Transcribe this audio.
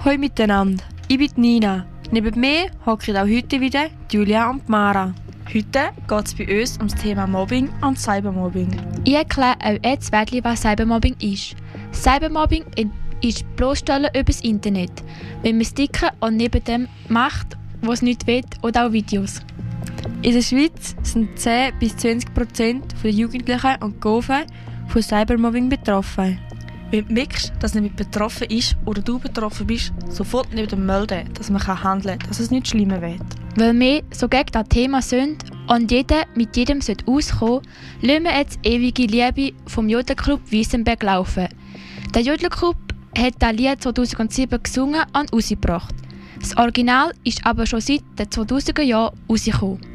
Hallo miteinander, ich bin Nina. Neben mir hocken auch heute wieder Julia und Mara. Heute geht es bei uns um das Thema Mobbing und Cybermobbing. Ich erkläre euch jetzt wirklich, was Cybermobbing ist. Cybermobbing ist Bloßstellen über das Internet, wenn man Sticker und neben dem macht, was nicht will, oder auch Videos. In der Schweiz sind 10-20% der Jugendlichen und Gofen von Cybermobbing betroffen. Wenn du merkst, dass jemand betroffen ist oder du betroffen bist, sofort neben dem melden, dass man handeln kann, dass es nicht schlimmer wird. Weil wir so gegen das Thema sind und jeder mit jedem auskommen sollte, lassen wir jetzt ewige Liebe vom Jodelclub Wiesenberg laufen. Der Jodelclub hat das Lied 2007 gesungen und rausgebracht. Das Original ist aber schon seit den 2000er Jahren rausgekommen.